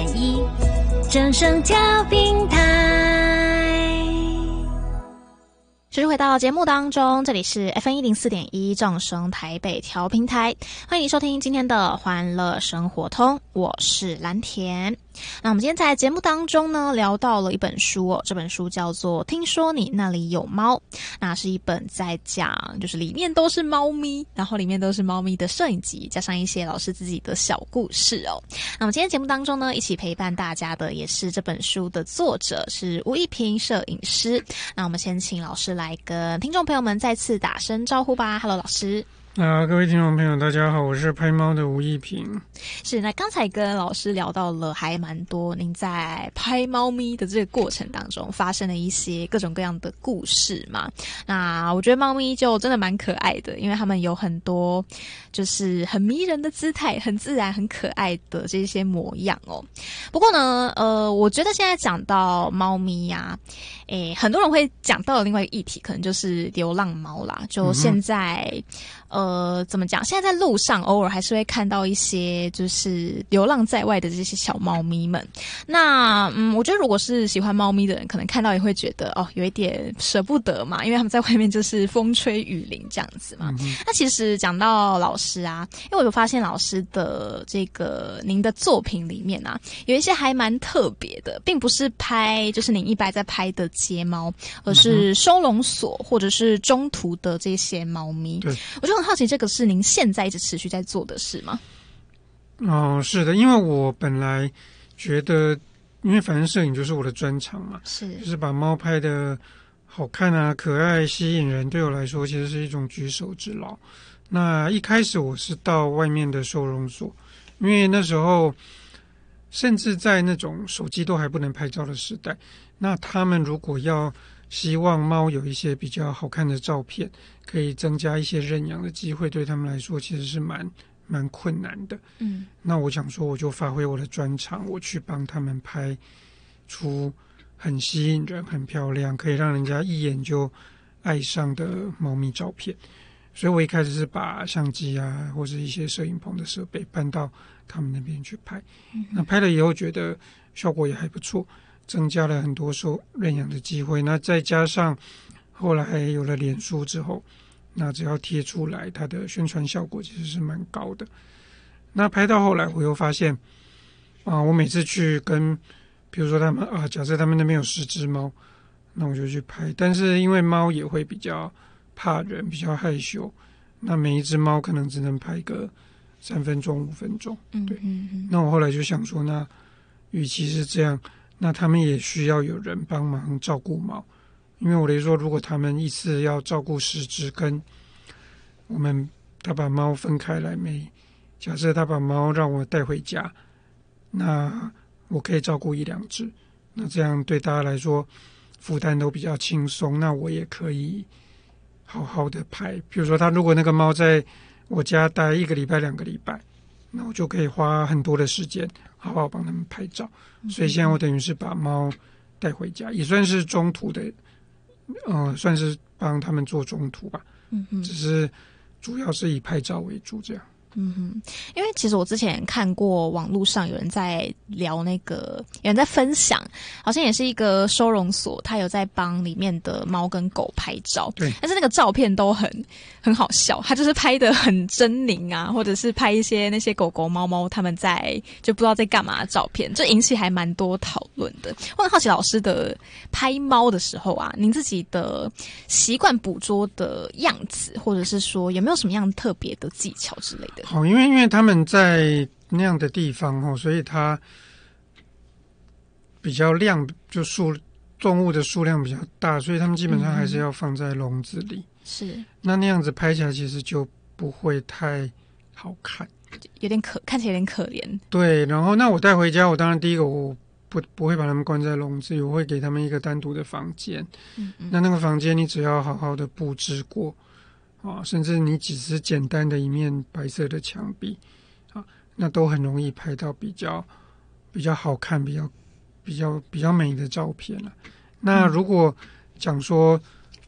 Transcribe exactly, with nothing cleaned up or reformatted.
点一，正声调频台。持续回到节目当中，这里是 F M 一零四点一正声台北调频台，欢迎收听今天的欢乐生活通，我是蓝田。那我们今天在节目当中呢，聊到了一本书哦，这本书叫做《听说你那里有猫》，那是一本在讲就是里面都是猫咪，然后里面都是猫咪的摄影集，加上一些老师自己的小故事哦。那么今天节目当中呢，一起陪伴大家的也是这本书的作者是吴一平摄影师。那我们先请老师来跟听众朋友们再次打声招呼吧。 Hello 老师。 啊，各位听众朋友大家好，我是拍猫的吴一平。 是，那刚才跟老师聊到了还蛮多您在拍猫咪的这个过程当中发生的一些各种各样的故事嘛。那我觉得猫咪就真的蛮可爱的，因为它们有很多就是很迷人的姿态，很自然很可爱的这些模样哦。不过呢呃，我觉得现在讲到猫咪呀、啊，诶，很多人会讲到的另外一个议题可能就是流浪猫啦。就现在、嗯、呃，怎么讲？现在在路上偶尔还是会看到一些就是流浪在外的这些小猫咪们。那嗯，我觉得如果是喜欢猫咪的人，可能看到也会觉得哦，有一点舍不得嘛，因为他们在外面就是风吹雨淋这样子嘛。嗯、那其实讲到老师啊，因为我有发现老师的这个您的作品里面啊，有一些还蛮特别的，并不是拍就是您一般在拍的街猫，而是收容所或者是中途的这些猫咪。对，我就很好奇，这个是您现在一直持续在做的事吗？ 哦，是的，因为我本来觉得，因为反正摄影就是我的专长嘛，是就是把猫拍的好看啊、可爱、吸引人，对我来说其实是一种举手之劳。那一开始我是到外面的收容所，因为那时候甚至在那种手机都还不能拍照的时代，那他们如果要希望猫有一些比较好看的照片，可以增加一些认养的机会，对他们来说其实是蛮蛮困难的。嗯，那我想说我就发挥我的专长，我去帮他们拍出很吸引人、很漂亮，可以让人家一眼就爱上的猫咪照片。所以我一开始是把相机啊，或者一些摄影棚的设备搬到他们那边去拍。嗯、那拍了以后觉得效果也还不错，增加了很多受认养的机会。那再加上后来有了脸书之后，那只要贴出来，它的宣传效果其实是蛮高的。那拍到后来我又发现啊，我每次去跟比如说他们啊，假设他们那边有十只猫，那我就去拍，但是因为猫也会比较怕人，比较害羞，那每一只猫可能只能拍个三分钟五分钟。对，嗯嗯嗯，那我后来就想说，那与其是这样，那他们也需要有人帮忙照顾猫。因为我的说，如果他们一次要照顾十只，跟我们他把猫分开来，每假设他把猫让我带回家，那我可以照顾一两只，那这样对大家来说负担都比较轻松，那我也可以好好的拍。比如说他如果那个猫在我家待一个礼拜两个礼拜，那我就可以花很多的时间好好帮他们拍照。所以现在我等于是把猫带回家，也算是中途的呃，算是帮他们做中途吧。嗯嗯，只是主要是以拍照为主这样。 嗯哼，因为其实我之前看过网络上有人在聊那个，有人在分享，好像也是一个收容所，他有在帮里面的猫跟狗拍照。对，但是那个照片都很很好笑，他就是拍得很狰狞啊，或者是拍一些那些狗狗猫猫他们在就不知道在干嘛的照片，这引起还蛮多讨论的。我很好奇老师的拍猫的时候啊，您自己的习惯捕捉的样子，或者是说有没有什么样特别的技巧之类的？ 好，因为因为他们在那样的地方哦，所以它比较量，就数动物的数量比较大，所以他们基本上还是要放在笼子里。嗯、是，那那样子拍起来其实就不会太好看， 有点可看起来有点可怜。 对，然后那我带回家，我当然第一个我不不会把他们关在笼子里，我会给他们一个单独的房间。嗯嗯，那那个房间你只要好好的布置过。啊，甚至你只是简单的一面白色的墙壁，啊，那都很容易拍到比较比较好看、比较比较比较美的照片了。那如果讲说